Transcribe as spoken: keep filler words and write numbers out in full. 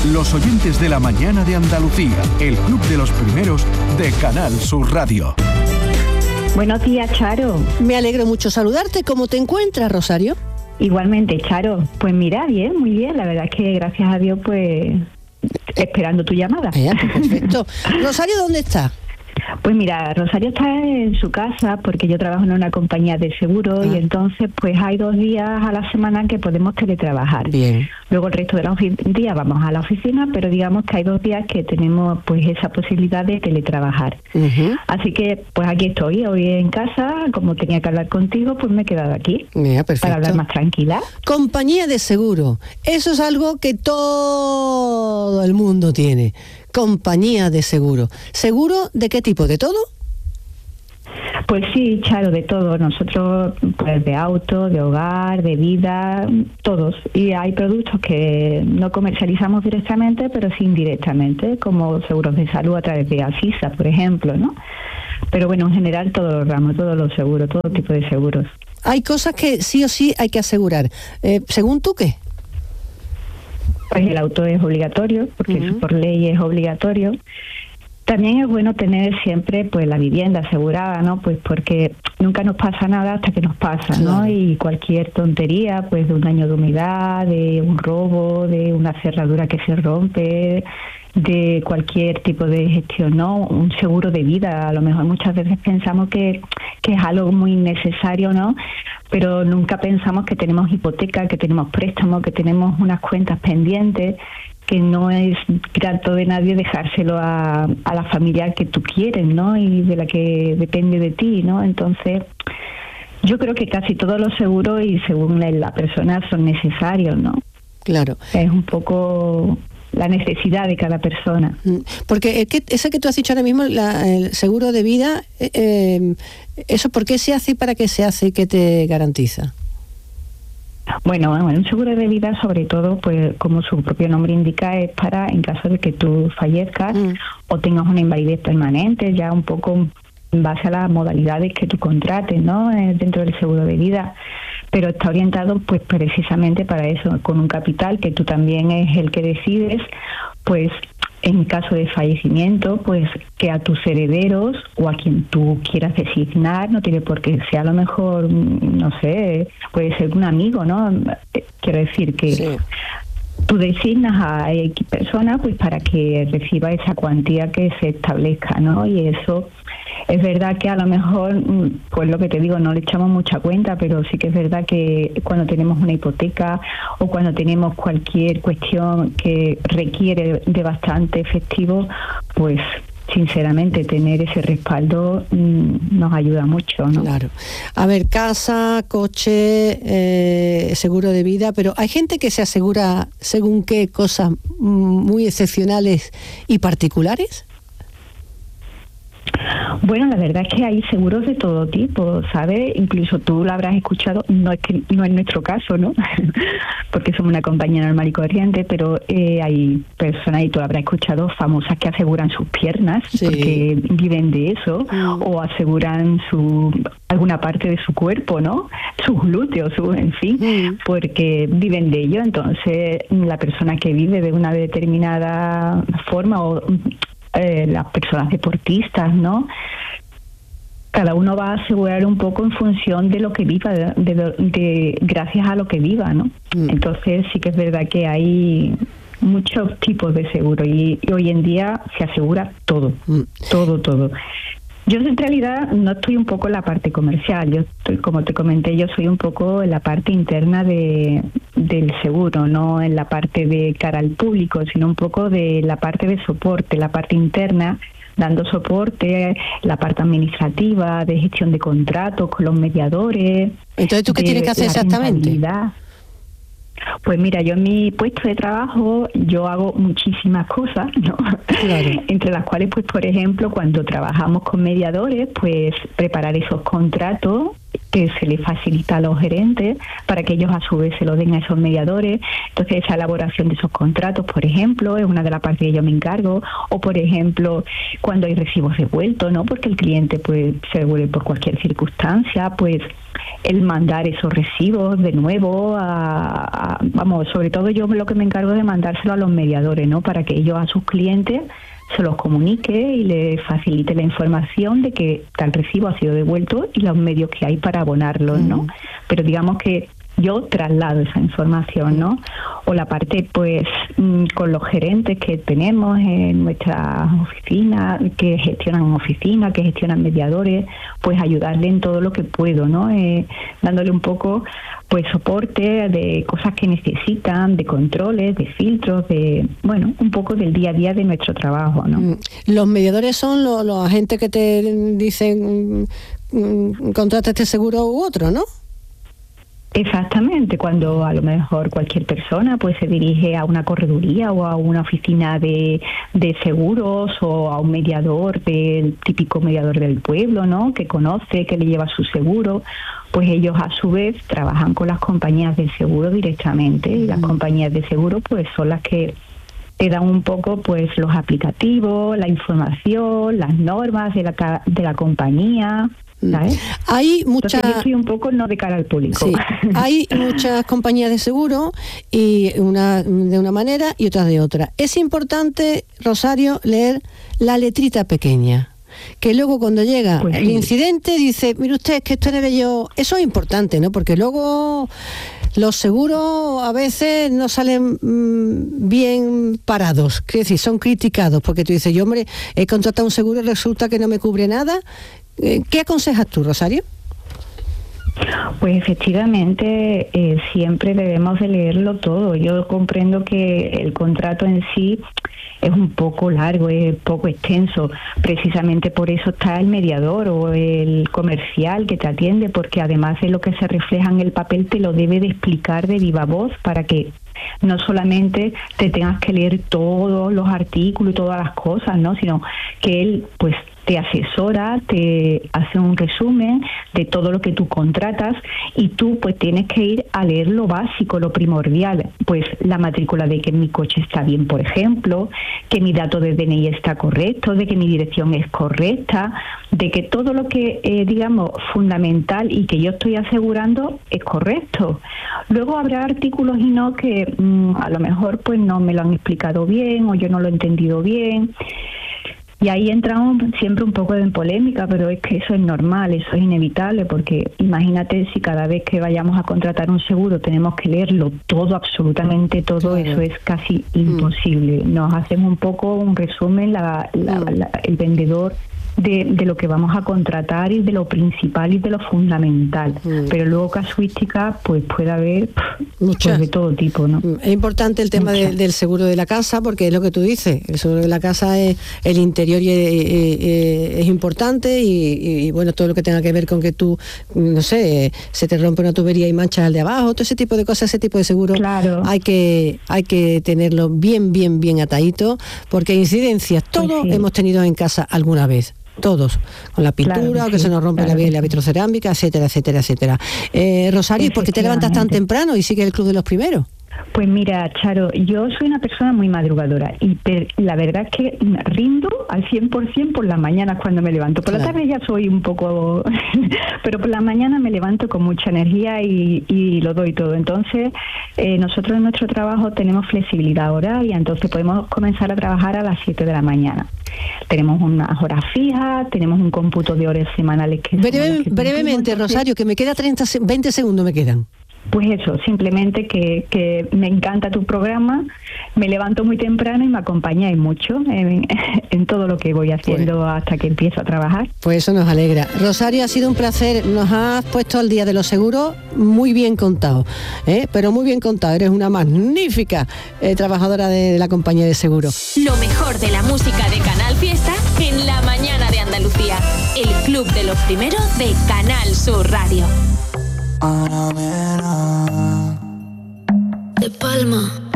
los oyentes de la mañana de Andalucía, el club de los primeros de Canal Sur Radio. Buenos días, Charo. Me alegro mucho saludarte. ¿Cómo te encuentras, Rosario? Igualmente, Charo. Pues mira, bien, muy bien. La verdad es que gracias a Dios, pues, esperando tu llamada. Ya, pues perfecto. Rosario, ¿dónde está? Pues mira, Rosario está en su casa porque yo trabajo en una compañía de seguros ah. y entonces pues hay dos días a la semana que podemos teletrabajar. Bien. Luego el resto de los días vamos a la oficina, pero digamos que hay dos días que tenemos pues esa posibilidad de teletrabajar. Uh-huh. Así que pues aquí estoy, hoy en casa, como tenía que hablar contigo, pues me he quedado aquí. Mira, perfecto. Para hablar más tranquila. Compañía de seguro, eso es algo que todo el mundo tiene. Compañía de seguro. ¿Seguro de qué tipo? ¿De todo? Pues sí, Charo, de todo. Nosotros, pues de auto, de hogar, de vida, todos. Y hay productos que no comercializamos directamente, pero sí indirectamente, como seguros de salud a través de Asisa, por ejemplo, ¿no? Pero bueno, en general todos los ramos, todos los seguros, todo tipo de seguros. Hay cosas que sí o sí hay que asegurar. Eh, ¿Según tú qué? Pues el auto es obligatorio, porque uh-huh. eso por ley es obligatorio. También es bueno tener siempre pues la vivienda asegurada, ¿no? Pues porque nunca nos pasa nada hasta que nos pasa, ¿no? Claro. Y cualquier tontería, pues de un daño de humedad, de un robo, de una cerradura que se rompe, de cualquier tipo de gestión, ¿no? Un seguro de vida, a lo mejor muchas veces pensamos que, que es algo muy necesario, ¿no? Pero nunca pensamos que tenemos hipoteca, que tenemos préstamo, que tenemos unas cuentas pendientes, que no es grato de nadie dejárselo a, a la familia que tú quieres, ¿no? Y de la que depende de ti, ¿no? Entonces, yo creo que casi todos los seguros y según la persona son necesarios, ¿no? Claro. Es un poco la necesidad de cada persona. Porque ese que tú has dicho ahora mismo, la, el seguro de vida, eh, ¿eso por qué se hace y para qué se hace y qué te garantiza? Bueno, bueno, un seguro de vida, sobre todo, pues como su propio nombre indica, es para en caso de que tú fallezcas mm. o tengas una invalidez permanente, ya un poco en base a las modalidades que tú contrates, ¿no? Dentro del seguro de vida. Pero está orientado pues precisamente para eso, con un capital que tú también es el que decides, pues en caso de fallecimiento, pues que a tus herederos o a quien tú quieras designar, no tiene por qué ser a lo mejor, no sé, puede ser un amigo, ¿no? Quiero decir que sí. Tú designas a X persona pues para que reciba esa cuantía que se establezca, ¿no? Y eso es verdad que a lo mejor, pues lo que te digo, no le echamos mucha cuenta, pero sí que es verdad que cuando tenemos una hipoteca o cuando tenemos cualquier cuestión que requiere de bastante efectivo, pues sinceramente tener ese respaldo mmm, nos ayuda mucho, ¿no? Claro. A ver, casa, coche, eh, seguro de vida, pero hay gente que se asegura según qué cosas muy excepcionales y particulares. Bueno, la verdad es que hay seguros de todo tipo, ¿sabes? Incluso tú lo habrás escuchado, no es que no es nuestro caso, ¿no? Porque somos una compañía normal y corriente, pero eh, hay personas, y tú lo habrás escuchado, famosas que aseguran sus piernas, sí. porque viven de eso, mm. o aseguran su alguna parte de su cuerpo, ¿no? Sus glúteos, su, en fin, mm. porque viven de ello. Entonces, la persona que vive de una determinada forma o Eh, las personas deportistas, ¿no? Cada uno va a asegurar un poco en función de lo que viva, de, de, de gracias a lo que viva, ¿no? Mm. Entonces sí que es verdad que hay muchos tipos de seguro y, y hoy en día se asegura todo, mm. todo, todo. Yo en realidad no estoy un poco en la parte comercial, yo estoy, como te comenté, yo soy un poco en la parte interna de del seguro, no en la parte de cara al público, sino un poco de la parte de soporte, la parte interna, dando soporte, la parte administrativa, de gestión de contratos con los mediadores. Entonces, ¿tú qué tienes que hacer exactamente? Pues mira, yo en mi puesto de trabajo yo hago muchísimas cosas, ¿no? Claro. Entre las cuales, pues por ejemplo, cuando trabajamos con mediadores, pues preparar esos contratos que se le facilita a los gerentes para que ellos a su vez se lo den a esos mediadores. Entonces esa elaboración de esos contratos, por ejemplo, es una de las partes que yo me encargo. O por ejemplo, cuando hay recibos devueltos, ¿no? Porque el cliente pues se devuelve por cualquier circunstancia, pues el mandar esos recibos de nuevo a, a, vamos, sobre todo yo lo que me encargo de mandárselo a los mediadores, ¿no? Para que ellos a sus clientes se los comunique y les facilite la información de que tal recibo ha sido devuelto y los medios que hay para abonarlos, ¿no? Pero digamos que yo traslado esa información, ¿no? O la parte, pues, con los gerentes que tenemos en nuestra oficina, que gestionan oficina, que gestionan mediadores, pues ayudarle en todo lo que puedo, ¿no? Eh, dándole un poco, pues, soporte de cosas que necesitan, de controles, de filtros, de, bueno, un poco del día a día de nuestro trabajo, ¿no? Los mediadores son los, los agentes que te dicen contrata este seguro u otro, ¿no? Exactamente, cuando a lo mejor cualquier persona pues se dirige a una correduría o a una oficina de, de seguros o a un mediador, del típico mediador del pueblo, ¿no? Que conoce, que le lleva su seguro, pues ellos a su vez trabajan con las compañías de seguro directamente y las compañías de seguro pues son las que te dan un poco pues los aplicativos, la información, las normas de la, de la compañía. ¿sabes? Hay muchas. Entonces yo estoy un poco no de cara al público. Sí. Hay muchas compañías de seguro y una de una manera y otra de otra. Es importante, Rosario, leer la letrita pequeña. Que luego cuando llega pues el sí. incidente dice, mire usted, que esto era yo. Eso es importante, ¿no? Porque luego los seguros a veces no salen mmm, bien parados, quiero decir, son criticados, porque tú dices, yo hombre, he contratado un seguro y resulta que no me cubre nada. ¿Qué aconsejas tú, Rosario? Pues efectivamente eh, siempre debemos de leerlo todo. Yo comprendo que el contrato en sí es un poco largo, es poco extenso. Precisamente por eso está el mediador o el comercial que te atiende, porque además de lo que se refleja en el papel te lo debe de explicar de viva voz para que no solamente te tengas que leer todos los artículos y todas las cosas, ¿no? Sino que él pues te asesora, te hace un resumen de todo lo que tú contratas y tú pues tienes que ir a leer lo básico, lo primordial, pues la matrícula de que mi coche está bien, por ejemplo, que mi dato de D N I está correcto, de que mi dirección es correcta, de que todo lo que eh, digamos fundamental y que yo estoy asegurando es correcto. Luego habrá artículos y no que mmm, a lo mejor pues no me lo han explicado bien o yo no lo he entendido bien. Y ahí entramos siempre un poco en polémica, pero es que eso es normal, eso es inevitable, porque imagínate si cada vez que vayamos a contratar un seguro tenemos que leerlo todo, absolutamente todo, claro. Eso es casi imposible. Mm. Nos hacemos un poco un resumen, la, la, mm. la, el vendedor de, de lo que vamos a contratar y de lo principal y de lo fundamental. Mm. Pero luego casuística, pues puede haber pues, de todo tipo, ¿no? Es importante el tema de, del seguro de la casa, porque es lo que tú dices, el seguro de la casa es el interior y es, es, es importante y, y bueno, todo lo que tenga que ver con que tú, no sé, se te rompe una tubería y manchas al de abajo, todo ese tipo de cosas, ese tipo de seguro, claro. hay que hay que tenerlo bien, bien, bien atadito, porque incidencias, todos pues sí. hemos tenido en casa alguna vez. Todos, con la pintura, claro que, o que sí, se nos rompe claro la, la vitrocerámica, etcétera, etcétera, etcétera. Eh, Rosario, ¿por qué te levantas tan temprano y sigues el Club de los Primeros? Pues mira, Charo, yo soy una persona muy madrugadora y te, la verdad es que rindo al cien por ciento por las mañanas cuando me levanto. Por claro. la tarde ya soy un poco... pero por la mañana me levanto con mucha energía y, y lo doy todo. Entonces, eh, nosotros en nuestro trabajo tenemos flexibilidad horaria, entonces podemos comenzar a trabajar a las siete de la mañana. Tenemos unas horas fijas, tenemos un cómputo de horas semanales que... Breve, que brevemente, Rosario, que me queda treinta, veinte segundos me quedan. Pues eso, simplemente que, que me encanta tu programa, me levanto muy temprano y me acompañáis mucho en, en todo lo que voy haciendo pues, hasta que empiezo a trabajar. Pues eso nos alegra. Rosario, ha sido un placer, nos has puesto al día de los seguros muy bien contado, ¿eh? Pero muy bien contado, eres una magnífica eh, trabajadora de, de la compañía de seguros. Lo mejor de la música de Canal Fiesta en la mañana de Andalucía, el Club de los Primeros de Canal Sur Radio. De Palma.